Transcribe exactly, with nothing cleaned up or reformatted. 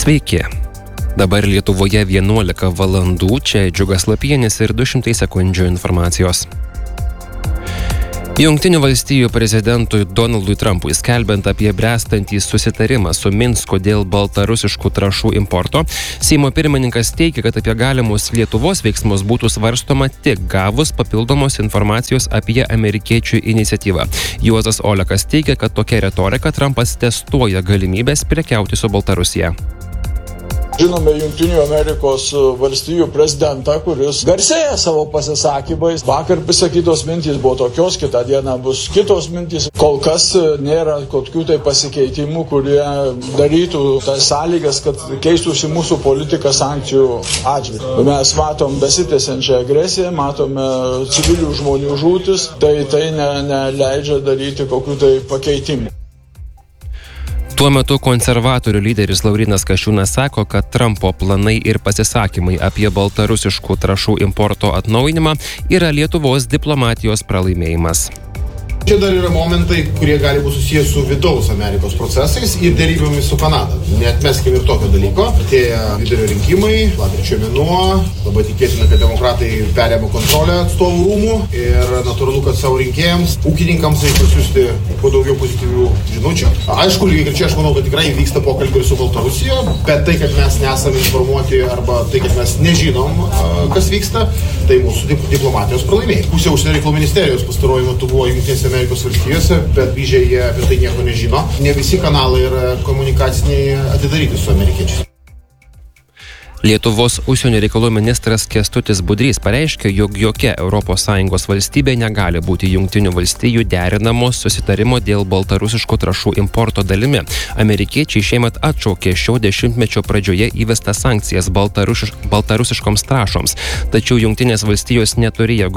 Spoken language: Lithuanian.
Sveiki. Dabar Lietuvoje vienuolika valandų, čia Džiugas Lapienis ir du šimtai sekundžių informacijos. Jungtinių valstijų prezidentui Donaldui Trumpui skelbiant apie bręstantį susitarimą su Minsku dėl baltarusiškų trąšų importo, Seimo pirmininkas teigia, kad apie galimus Lietuvos veiksmus būtų svarstoma tik gavus papildomos informacijos apie amerikiečių iniciatyvą. Juozas Olekas teigia, kad tokia retorika Trumpas testuoja galimybės prekiauti su Baltarusija. Žinome Jungtinių Amerikos valstijų prezidentą, kuris garsėja savo pasisakymais. Vakar pasakytos mintys buvo tokios, kitą dieną bus kitos mintys. Kol kas nėra kokių tai pasikeitimų, kurie darytų tas sąlygas, kad keistųsi mūsų politika sankcijų atžvilgiu. Mes matom besitęsiančią agresiją, matome civilių žmonių žūtis, tai tai ne, neleidžia daryti kokių tai pakeitimų. Tuo metu konservatorių lyderis Laurynas Kasčiūnas sako, kad Trumpo planai ir pasisakymai apie baltarusiškų trąšų importo atnaujinimą yra Lietuvos diplomatijos pralaimėjimas. Čia dar yra momentai, kurie gali būti susijęs su vidaus Amerikos procesais ir derybomis su Kanada. Neatmeskime ir tokio dalyko. Atėję vidurio rinkimai, lapkričio mėnuo, labai tikėtina, kad demokratai perėmė kontrolę atstovų rūmų ir natūralu, kad savo rinkėjams, ūkininkams reikia pasiųsti kuo daugiau pozityvių žinučių. Aišku, lygiai čia aš manau, kad tikrai vyksta pokalbiai su Baltarusija, bet tai, kad mes nesame informuoti arba tai, kad mes nežinom, kas vyksta, tai mūsų diplomatijos pralaimėjimas. Pusė užsienio reikalų ministerijos pastaruoju metu buvo Jungtinėse Amerikos valstijose, bet grįžę jie apie tai nieko nežino. Ne visi kanalai yra komunikaciniai atidaryti su amerikiečiais. Lietuvos užsienio reikalų ministras Kęstutis Budrys pareiškė, jog jokia Europos Sąjungos valstybė negali būti Jungtinių valstijų derinamos susitarimo dėl baltarusiškų trąšų importo dalimi. Amerikiečiai šiemet atšaukė šio dešimtmečio pradžioje įvestas sankcijas baltarusiš, baltarusiškoms trąšoms, tačiau Jungtinės valstijos neturėjo